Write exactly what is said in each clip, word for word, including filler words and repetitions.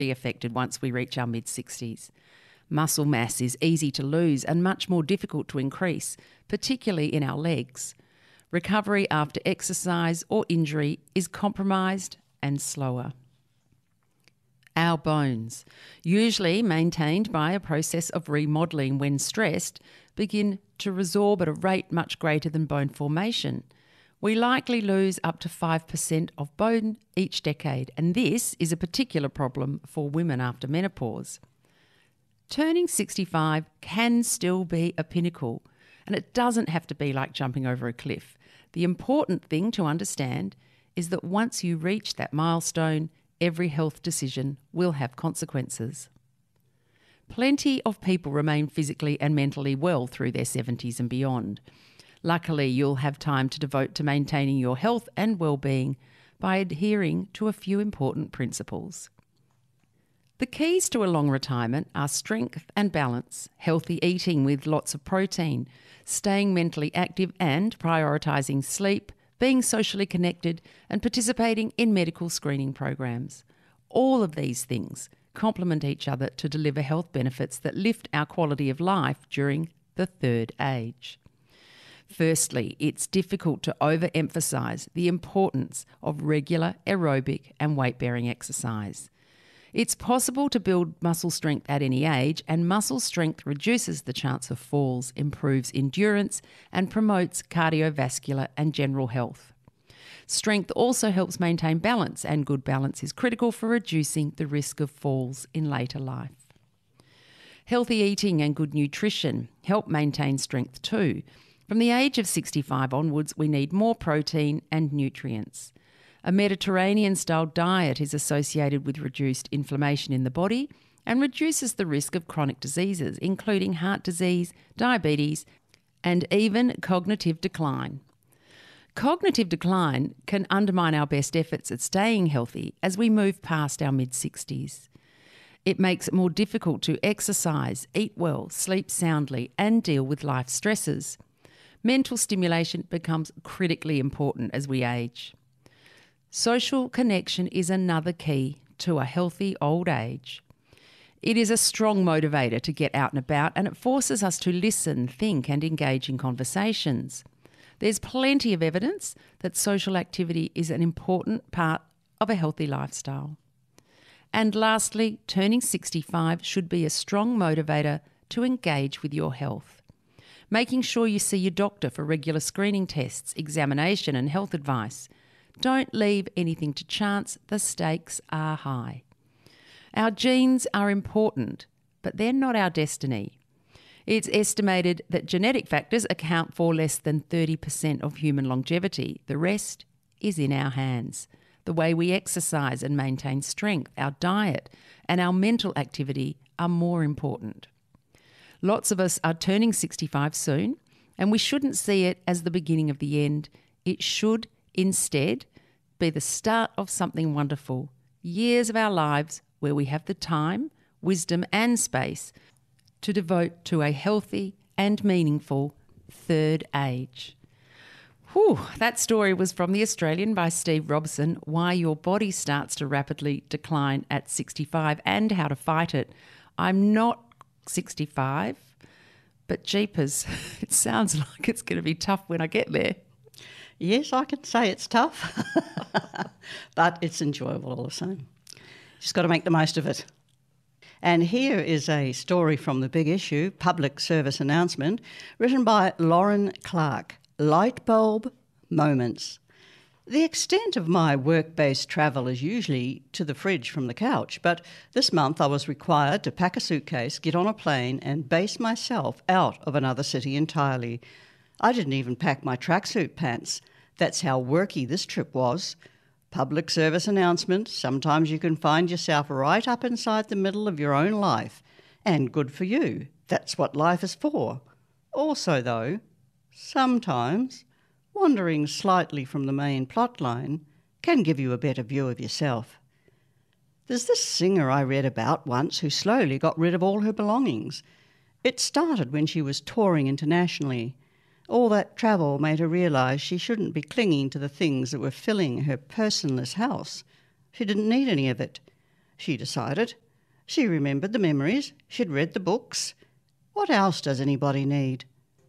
affected once we reach our mid-sixties. Muscle mass is easy to lose and much more difficult to increase, particularly in our legs. Recovery after exercise or injury is compromised and slower. Our bones, usually maintained by a process of remodelling when stressed, begin to resorb at a rate much greater than bone formation. We likely lose up to five percent of bone each decade, and this is a particular problem for women after menopause. Turning sixty-five can still be a pinnacle, and it doesn't have to be like jumping over a cliff. The important thing to understand is that once you reach that milestone, every health decision will have consequences. Plenty of people remain physically and mentally well through their seventies and beyond. Luckily, you'll have time to devote to maintaining your health and well-being by adhering to a few important principles. The keys to a long retirement are strength and balance, healthy eating with lots of protein, staying mentally active and prioritising sleep, being socially connected and participating in medical screening programs. All of these things complement each other to deliver health benefits that lift our quality of life during the third age. Firstly, it's difficult to overemphasise the importance of regular aerobic and weight-bearing exercise. It's possible to build muscle strength at any age, and muscle strength reduces the chance of falls, improves endurance, and promotes cardiovascular and general health. Strength also helps maintain balance, and good balance is critical for reducing the risk of falls in later life. Healthy eating and good nutrition help maintain strength too. From the age of sixty-five onwards, we need more protein and nutrients. A Mediterranean-style diet is associated with reduced inflammation in the body and reduces the risk of chronic diseases, including heart disease, diabetes, and even cognitive decline. Cognitive decline can undermine our best efforts at staying healthy as we move past our mid-sixties. It makes it more difficult to exercise, eat well, sleep soundly, and deal with life stresses. Mental stimulation becomes critically important as we age. Social connection is another key to a healthy old age. It is a strong motivator to get out and about, and it forces us to listen, think, and engage in conversations. There's plenty of evidence that social activity is an important part of a healthy lifestyle. And lastly, turning sixty-five should be a strong motivator to engage with your health. Making sure you see your doctor for regular screening tests, examination, and health advice. Don't leave anything to chance. The stakes are high. Our genes are important, but they're not our destiny. It's estimated that genetic factors account for less than thirty percent of human longevity. The rest is in our hands. The way we exercise and maintain strength, our diet, and our mental activity are more important. Lots of us are turning sixty-five soon, and we shouldn't see it as the beginning of the end. It should instead be the start of something wonderful. Years of our lives where we have the time, wisdom, and space to devote to a healthy and meaningful third age. Whew, that story was from The Australian by Steve Robson, Why Your Body Starts to Rapidly Decline at sixty-five and How to Fight It. I'm not sixty-five, but jeepers, it sounds like it's going to be tough when I get there. Yes, I can say it's tough, but it's enjoyable all the same. Just got to make the most of it. And here is a story from The Big Issue, public service announcement, written by Lauren Clark, Lightbulb Moments. The extent of my work-based travel is usually to the fridge from the couch, but this month I was required to pack a suitcase, get on a plane and base myself out of another city entirely. I didn't even pack my tracksuit pants. That's how worky this trip was. Public service announcement, sometimes you can find yourself right up inside the middle of your own life. And good for you. That's what life is for. Also, though, sometimes wandering slightly from the main plot line can give you a better view of yourself. There's this singer I read about once who slowly got rid of all her belongings. It started when she was touring internationally. All that travel made her realise she shouldn't be clinging to the things that were filling her personless house. She didn't need any of it. she decided. She remembered the memories. She'd read the books. What else does anybody need?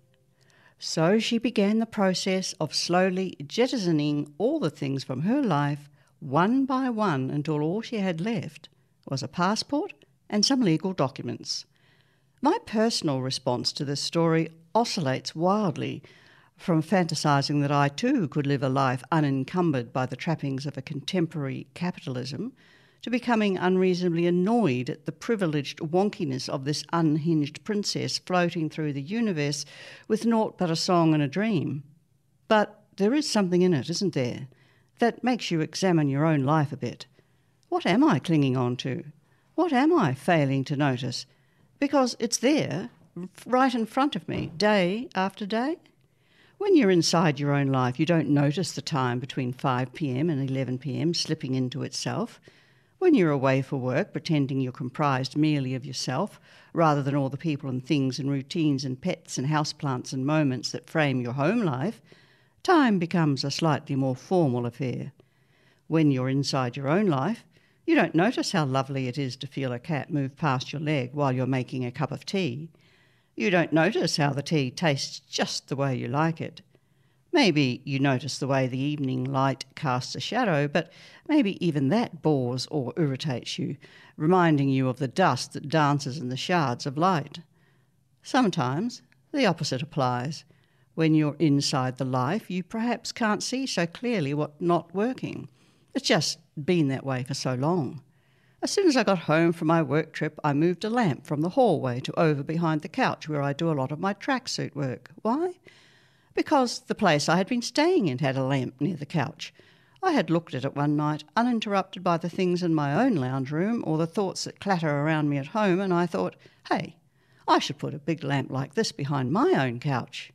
So she began the process of slowly jettisoning all the things from her life one by one until all she had left was a passport and some legal documents. My personal response to this story oscillates wildly from fantasising that I too could live a life unencumbered by the trappings of a contemporary capitalism to becoming unreasonably annoyed at the privileged wonkiness of this unhinged princess floating through the universe with naught but a song and a dream. But there is something in it, isn't there, that makes you examine your own life a bit. What am I clinging on to? What am I failing to notice? Because it's there, right in front of me, day after day. When you're inside your own life, you don't notice the time between five p.m. and eleven p.m. slipping into itself. When you're away for work, pretending you're comprised merely of yourself, rather than all the people and things and routines and pets and houseplants and moments that frame your home life, time becomes a slightly more formal affair. When you're inside your own life, you don't notice how lovely it is to feel a cat move past your leg while you're making a cup of tea. You don't notice how the tea tastes just the way you like it. Maybe you notice the way the evening light casts a shadow, but maybe even that bores or irritates you, reminding you of the dust that dances in the shards of light. Sometimes the opposite applies. When you're inside the life, you perhaps can't see so clearly what's not working. It's just been that way for so long. As soon as I got home from my work trip, I moved a lamp from the hallway to over behind the couch where I do a lot of my tracksuit work. Why? Because the place I had been staying in had a lamp near the couch. I had looked at it one night, uninterrupted by the things in my own lounge room or the thoughts that clatter around me at home, and I thought, hey, I should put a big lamp like this behind my own couch.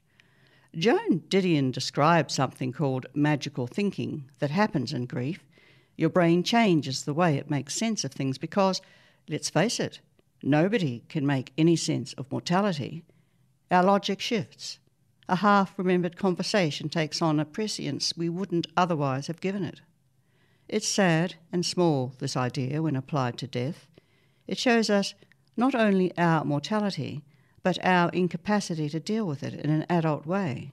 Joan Didion described something called magical thinking that happens in grief. Your brain changes the way it makes sense of things because, let's face it, nobody can make any sense of mortality. Our logic shifts. A half-remembered conversation takes on a prescience we wouldn't otherwise have given it. It's sad and small, this idea, when applied to death. It shows us not only our mortality, but our incapacity to deal with it in an adult way.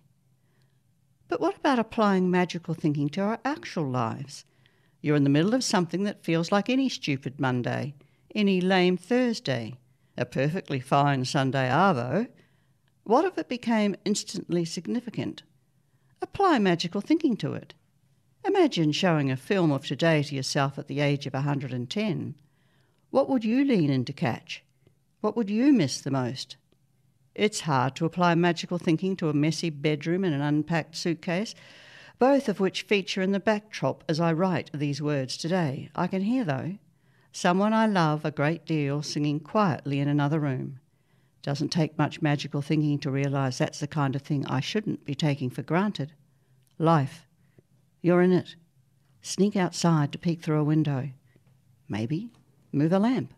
But what about applying magical thinking to our actual lives? You're in the middle of something that feels like any stupid Monday, any lame Thursday, a perfectly fine Sunday arvo. What if it became instantly significant? Apply magical thinking to it. Imagine showing a film of today to yourself at the age of one hundred ten. What would you lean in to catch? What would you miss the most? It's hard to apply magical thinking to a messy bedroom and an unpacked suitcase, both of which feature in the backdrop as I write these words today. I can hear, though, someone I love a great deal singing quietly in another room. Doesn't take much magical thinking to realise that's the kind of thing I shouldn't be taking for granted. Life. You're in it. Sneak outside to peek through a window. Maybe move a lamp.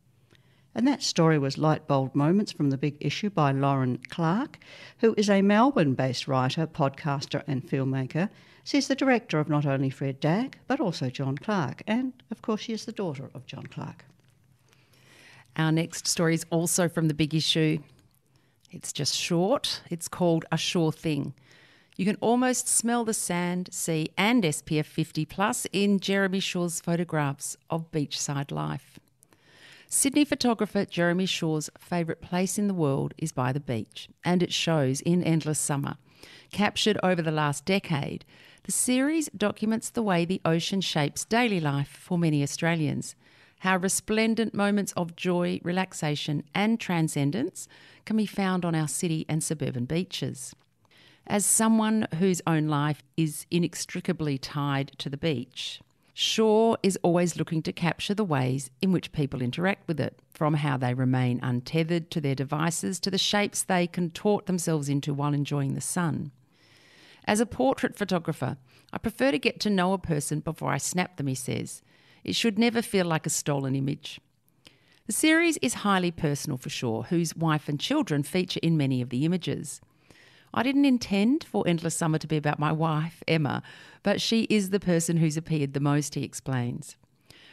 And that story was Light Bulb Moments from the Big Issue by Lauren Clark, who is a Melbourne-based writer, podcaster and filmmaker. She's the director of not only Fred Dagg, but also John Clark. And, of course, she is the daughter of John Clark. Our next story is also from the Big Issue. It's just short. It's called A Sure Thing. You can almost smell the sand, sea and S P F fifty plus in Jeremy Shaw's photographs of beachside life. Sydney photographer Jeremy Shaw's favourite place in the world is by the beach, and it shows in Endless Summer. Captured over the last decade, the series documents the way the ocean shapes daily life for many Australians, how resplendent moments of joy, relaxation and transcendence can be found on our city and suburban beaches. As someone whose own life is inextricably tied to the beach, Shaw is always looking to capture the ways in which people interact with it, from how they remain untethered to their devices to the shapes they contort themselves into while enjoying the sun. As a portrait photographer, I prefer to get to know a person before I snap them, he says. It should never feel like a stolen image. The series is highly personal for Shaw, whose wife and children feature in many of the images. I didn't intend for Endless Summer to be about my wife, Emma, but she is the person who's appeared the most, he explains.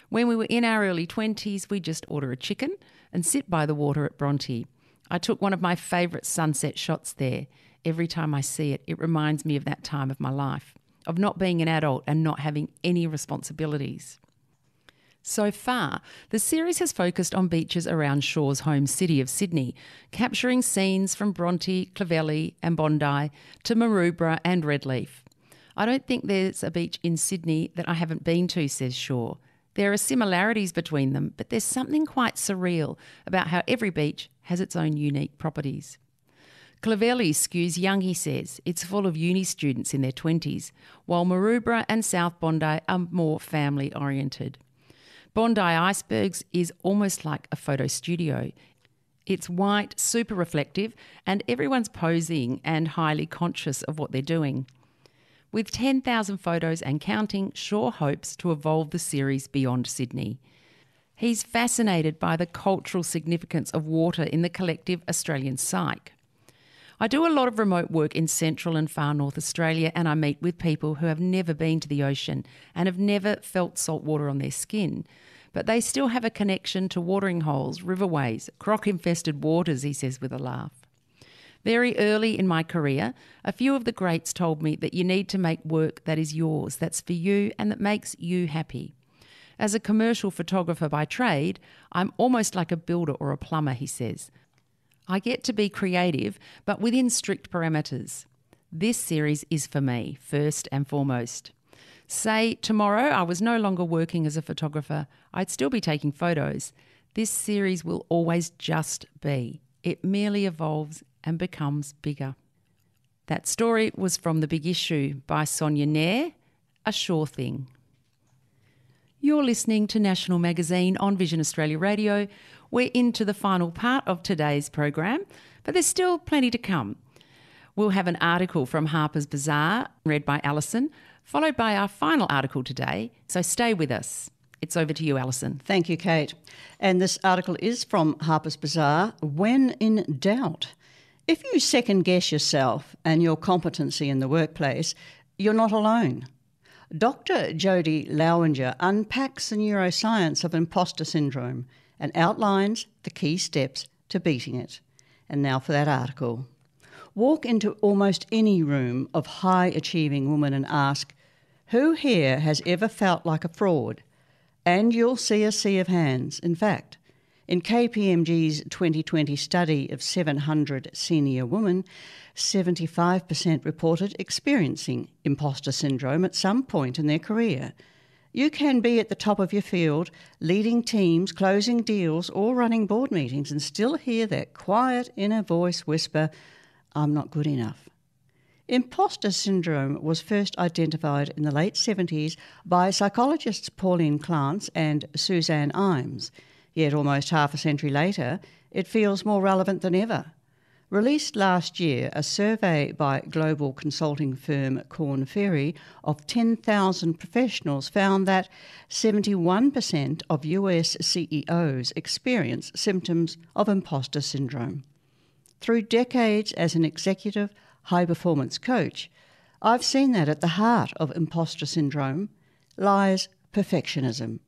When we were in our early twenties, we'd just order a chicken and sit by the water at Bronte. I took one of my favourite sunset shots there. Every time I see it, it reminds me of that time of my life, of not being an adult and not having any responsibilities. So far, the series has focused on beaches around Shaw's home city of Sydney, capturing scenes from Bronte, Clovelly and Bondi to Maroubra and Redleaf. I don't think there's a beach in Sydney that I haven't been to, says Shaw. There are similarities between them, but there's something quite surreal about how every beach has its own unique properties. Clovelly skews young, he says. It's full of uni students in their twenties, while Maroubra and South Bondi are more family-oriented. Bondi Icebergs is almost like a photo studio. It's white, super reflective, and everyone's posing and highly conscious of what they're doing. With ten thousand photos and counting, Shaw hopes to evolve the series beyond Sydney. He's fascinated by the cultural significance of water in the collective Australian psyche. I do a lot of remote work in central and far north Australia, and I meet with people who have never been to the ocean and have never felt salt water on their skin. But they still have a connection to watering holes, riverways, croc-infested waters, he says with a laugh. Very early in my career, a few of the greats told me that you need to make work that is yours, that's for you and that makes you happy. As a commercial photographer by trade, I'm almost like a builder or a plumber, he says. I get to be creative, but within strict parameters. This series is for me, first and foremost. Say tomorrow I was no longer working as a photographer, I'd still be taking photos. This series will always just be. It merely evolves and becomes bigger. That story was from The Big Issue by Sonia Nair, A Sure Thing. You're listening to National Magazine on Vision Australia Radio. We're into the final part of today's program, but there's still plenty to come. We'll have an article from Harper's Bazaar, read by Alison, followed by our final article today, so stay with us. It's over to you, Alison. Thank you, Kate. And this article is from Harper's Bazaar, When in Doubt. If you second-guess yourself and your competency in the workplace, you're not alone. Doctor Jodie Lowinger unpacks the neuroscience of imposter syndrome and outlines the key steps to beating it. And now for that article. Walk into almost any room of high-achieving women and ask, who here has ever felt like a fraud? And you'll see a sea of hands. In fact, in K P M G's twenty twenty study of seven hundred senior women, seventy-five percent reported experiencing imposter syndrome at some point in their career. You can be at the top of your field, leading teams, closing deals, or running board meetings and still hear that quiet inner voice whisper, I'm not good enough. Imposter syndrome was first identified in the late seventies by psychologists Pauline Clance and Suzanne Imes. Yet almost half a century later, it feels more relevant than ever. Released last year, a survey by global consulting firm Korn Ferry of ten thousand professionals found that seventy-one percent of U S C E Os experience symptoms of imposter syndrome. Through decades as an executive high-performance coach, I've seen that at the heart of imposter syndrome lies perfectionism.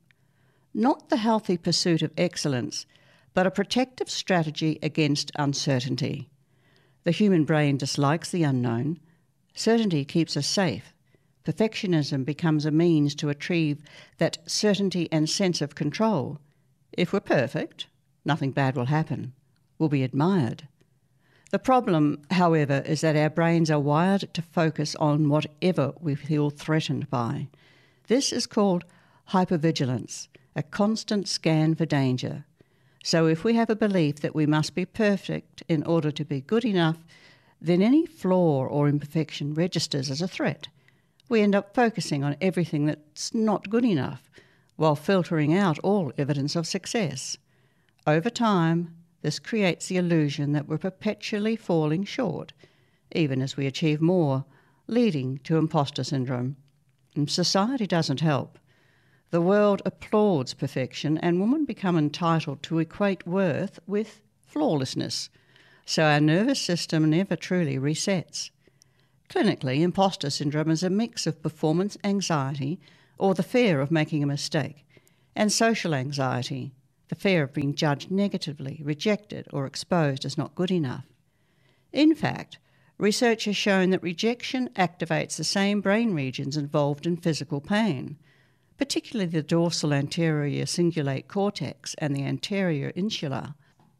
Not the healthy pursuit of excellence, but a protective strategy against uncertainty. The human brain dislikes the unknown. Certainty keeps us safe. Perfectionism becomes a means to achieve that certainty and sense of control. If we're perfect, nothing bad will happen. We'll be admired. The problem, however, is that our brains are wired to focus on whatever we feel threatened by. This is called hypervigilance, a constant scan for danger. So if we have a belief that we must be perfect in order to be good enough, then any flaw or imperfection registers as a threat. We end up focusing on everything that's not good enough, while filtering out all evidence of success. Over time, this creates the illusion that we're perpetually falling short, even as we achieve more, leading to imposter syndrome. And society doesn't help. The world applauds perfection, and women become entitled to equate worth with flawlessness, so our nervous system never truly resets. Clinically, imposter syndrome is a mix of performance anxiety or the fear of making a mistake and social anxiety, the fear of being judged negatively, rejected, or exposed as not good enough. In fact, research has shown that rejection activates the same brain regions involved in physical pain, particularly the dorsal anterior cingulate cortex and the anterior insula.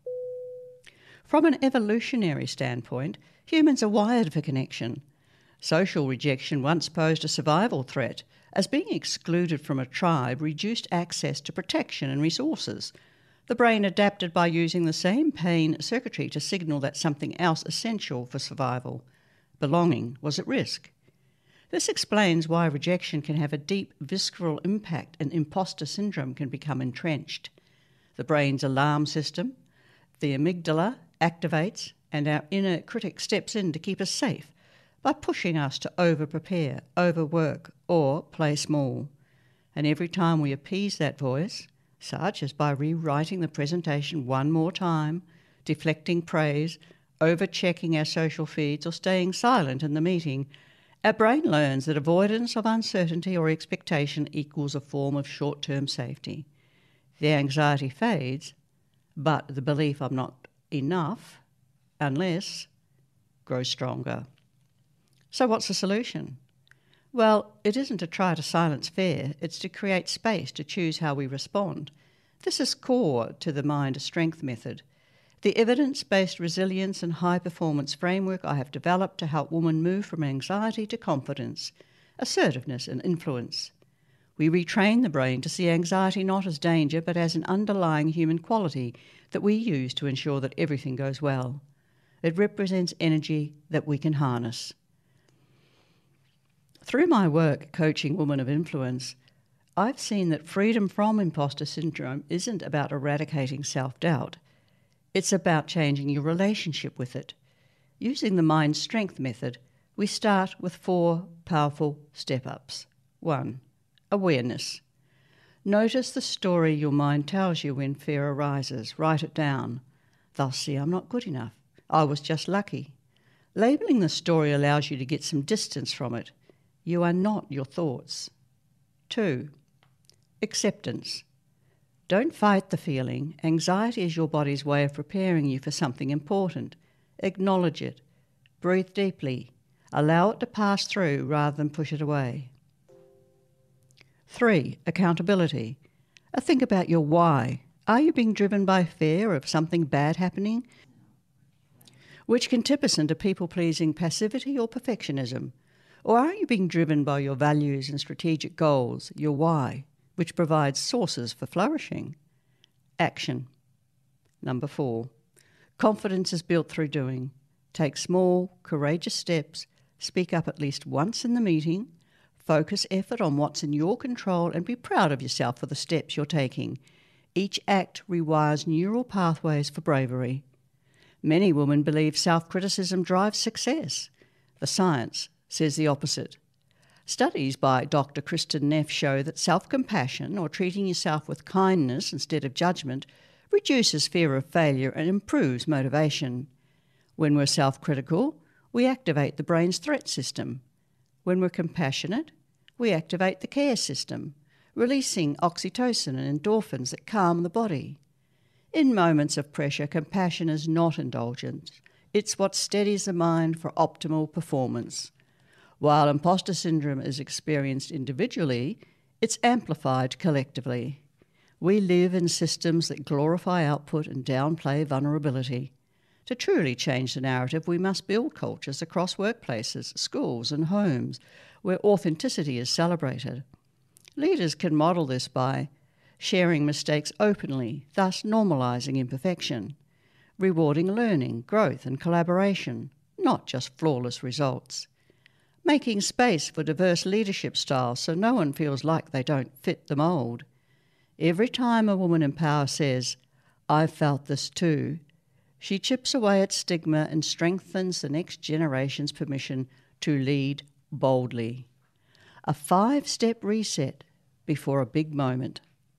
From an evolutionary standpoint, humans are wired for connection. Social rejection once posed a survival threat, as being excluded from a tribe reduced access to protection and resources. The brain adapted by using the same pain circuitry to signal that something else essential for survival, belonging, was at risk. This explains why rejection can have a deep visceral impact and imposter syndrome can become entrenched. The brain's alarm system, the amygdala, activates, and our inner critic steps in to keep us safe by pushing us to over-prepare, overwork, or play small. And every time we appease that voice, such as by rewriting the presentation one more time, deflecting praise, over-checking our social feeds, or staying silent in the meeting, our brain learns that avoidance of uncertainty or expectation equals a form of short-term safety. The anxiety fades, but the belief I'm not enough, unless, grows stronger. So what's the solution? Well, it isn't to try to silence fear, it's to create space to choose how we respond. This is core to the Mind Strength method, the evidence-based resilience and high-performance framework I have developed to help women move from anxiety to confidence, assertiveness and influence. We retrain the brain to see anxiety not as danger but as an underlying human quality that we use to ensure that everything goes well. It represents energy that we can harness. Through my work coaching women of influence, I've seen that freedom from imposter syndrome isn't about eradicating self-doubt. It's about changing your relationship with it. Using the Mind Strength method, we start with four powerful step-ups. One, awareness. Notice the story your mind tells you when fear arises. Write it down. They'll see I'm not good enough. I was just lucky. Labelling the story allows you to get some distance from it. You are not your thoughts. Two, acceptance. Don't fight the feeling. Anxiety is your body's way of preparing you for something important. Acknowledge it. Breathe deeply. Allow it to pass through rather than push it away. Three, accountability. Uh, think about your why. Are you being driven by fear of something bad happening, which can tip us into people-pleasing passivity or perfectionism? Or are you being driven by your values and strategic goals, your why, which provides sources for flourishing? Action. Number four, confidence is built through doing. Take small, courageous steps, speak up at least once in the meeting, focus effort on what's in your control and be proud of yourself for the steps you're taking. Each act rewires neural pathways for bravery. Many women believe self-criticism drives success. The science says the opposite. Studies by Doctor Kristen Neff show that self-compassion, or treating yourself with kindness instead of judgment, reduces fear of failure and improves motivation. When we're self-critical, we activate the brain's threat system. When we're compassionate, we activate the care system, releasing oxytocin and endorphins that calm the body. In moments of pressure, compassion is not indulgence. It's what steadies the mind for optimal performance. While imposter syndrome is experienced individually, it's amplified collectively. We live in systems that glorify output and downplay vulnerability. To truly change the narrative, we must build cultures across workplaces, schools and homes where authenticity is celebrated. Leaders can model this by sharing mistakes openly, thus normalising imperfection, rewarding learning, growth and collaboration, not just flawless results, making space for diverse leadership styles so no one feels like they don't fit the mould. Every time a woman in power says, "I've felt this too," she chips away at stigma and strengthens the next generation's permission to lead boldly. A five-step reset before a big moment.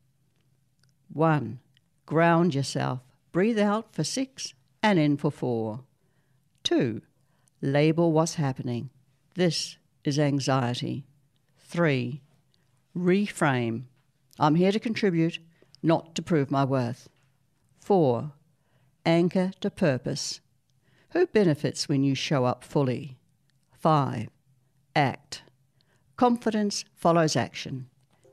One, ground yourself. Breathe out for six and in for four. Two, label what's happening. This is anxiety. Three, reframe. I'm here to contribute, not to prove my worth. Four, anchor to purpose. Who benefits when you show up fully? Five, act. Confidence follows action.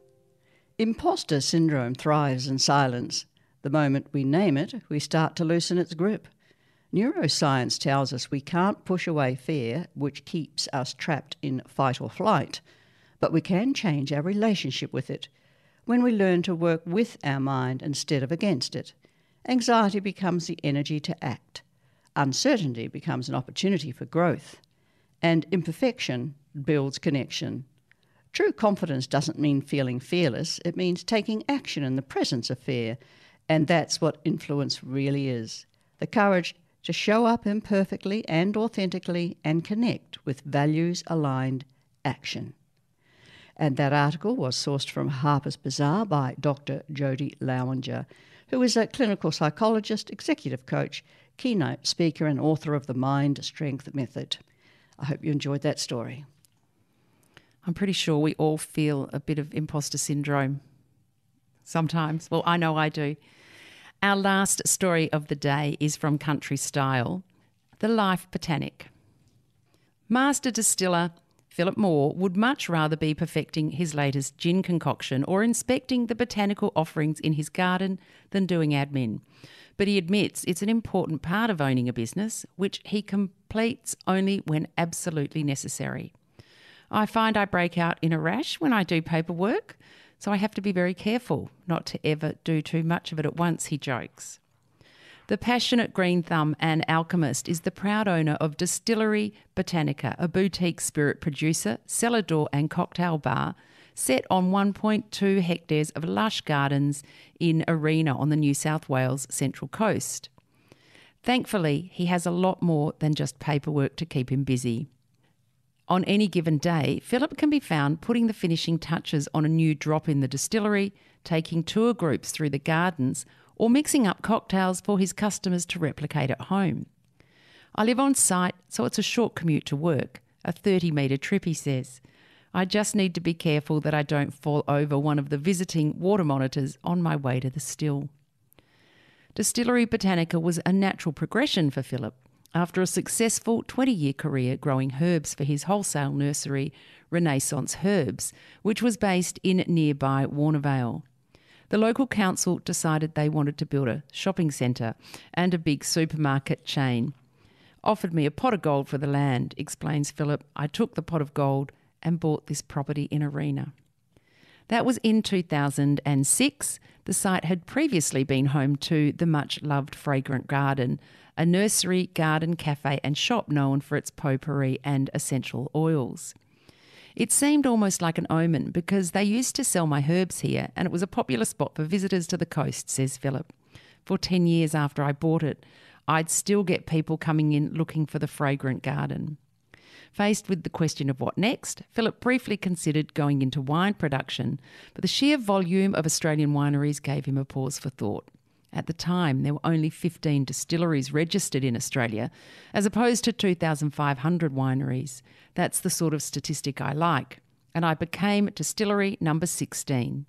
Imposter syndrome thrives in silence. The moment we name it, we start to loosen its grip. Neuroscience tells us we can't push away fear, which keeps us trapped in fight or flight, but we can change our relationship with it when we learn to work with our mind instead of against it. Anxiety becomes the energy to act. Uncertainty becomes an opportunity for growth. And imperfection builds connection. True confidence doesn't mean feeling fearless. It means taking action in the presence of fear. And that's what influence really is. The courage to show up imperfectly and authentically and connect with values-aligned action. And that article was sourced from Harper's Bazaar by Doctor Jody Lowinger, who is a clinical psychologist, executive coach, keynote speaker and author of the Mind Strength Method. I hope you enjoyed that story. I'm pretty sure we all feel a bit of imposter syndrome sometimes. Well, I know I do. Our last story of the day is from Country Style, The Life Botanic. Master distiller Philip Moore would much rather be perfecting his latest gin concoction or inspecting the botanical offerings in his garden than doing admin. But he admits it's an important part of owning a business, which he completes only when absolutely necessary. I find I break out in a rash when I do paperwork, so I have to be very careful not to ever do too much of it at once, he jokes. The passionate green thumb and alchemist is the proud owner of Distillery Botanica, a boutique spirit producer, cellar door and cocktail bar set on one point two hectares of lush gardens in Arena on the New South Wales Central Coast. Thankfully, he has a lot more than just paperwork to keep him busy. On any given day, Philip can be found putting the finishing touches on a new drop in the distillery, taking tour groups through the gardens, or mixing up cocktails for his customers to replicate at home. I live on site, so it's a short commute to work, a thirty metre trip, he says. I just need to be careful that I don't fall over one of the visiting water monitors on my way to the still. Distillery Botanica was a natural progression for Philip after a successful twenty-year career growing herbs for his wholesale nursery, Renaissance Herbs, which was based in nearby Warnervale. The local council decided they wanted to build a shopping centre and a big supermarket chain. Offered me a pot of gold for the land, explains Philip. I took the pot of gold and bought this property in Arena. That was in two thousand six. The site had previously been home to the much-loved Fragrant Garden, a nursery, garden, cafe and shop known for its potpourri and essential oils. It seemed almost like an omen because they used to sell my herbs here and it was a popular spot for visitors to the coast, says Philip. For ten years after I bought it, I'd still get people coming in looking for the Fragrant Garden. Faced with the question of what next, Philip briefly considered going into wine production, but the sheer volume of Australian wineries gave him a pause for thought. At the time, there were only fifteen distilleries registered in Australia, as opposed to two thousand five hundred wineries. That's the sort of statistic I like, and I became distillery number sixteen.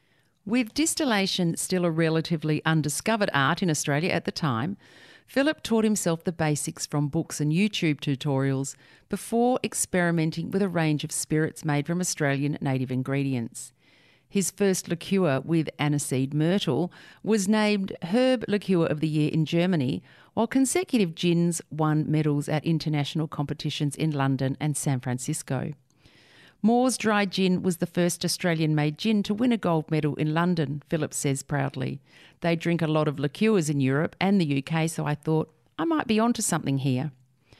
With distillation still a relatively undiscovered art in Australia at the time, Philip taught himself the basics from books and YouTube tutorials before experimenting with a range of spirits made from Australian native ingredients. His first liqueur with aniseed myrtle was named Herb Liqueur of the Year in Germany, while consecutive gins won medals at international competitions in London and San Francisco. Moore's Dry Gin was the first Australian-made gin to win a gold medal in London, Philip says proudly. They drink a lot of liqueurs in Europe and the U K, so I thought I might be onto something here.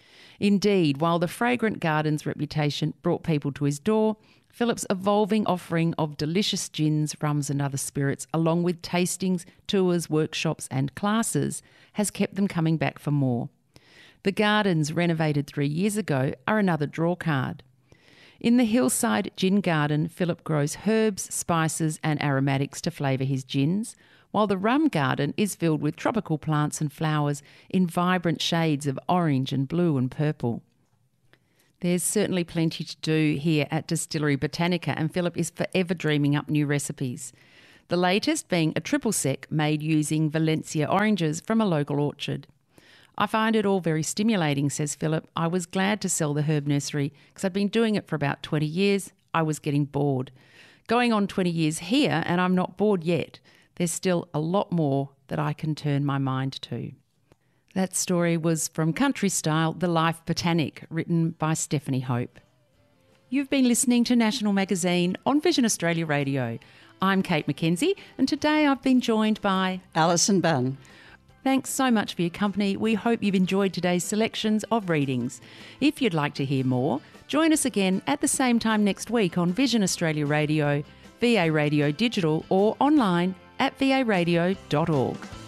Indeed, while the Fragrant Garden's reputation brought people to his door, Philip's evolving offering of delicious gins, rums and other spirits, along with tastings, tours, workshops and classes, has kept them coming back for more. The gardens, renovated three years ago, are another draw card. In the Hillside Gin Garden, Philip grows herbs, spices and aromatics to flavour his gins, while the Rum Garden is filled with tropical plants and flowers in vibrant shades of orange and blue and purple. There's certainly plenty to do here at Distillery Botanica, and Philip is forever dreaming up new recipes. The latest being a triple sec made using Valencia oranges from a local orchard. I find it all very stimulating, says Philip. I was glad to sell the herb nursery because I'd been doing it for about twenty years. I was getting bored. Going on twenty years here, and I'm not bored yet. There's still a lot more that I can turn my mind to. That story was from Country Style, The Life Botanic, written by Stephanie Hope. You've been listening to National Magazine on Vision Australia Radio. I'm Kate McKenzie, and today I've been joined by Alison Bunn. Thanks so much for your company. We hope you've enjoyed today's selections of readings. If you'd like to hear more, join us again at the same time next week on Vision Australia Radio, V A Radio Digital, or online at v a radio dot org.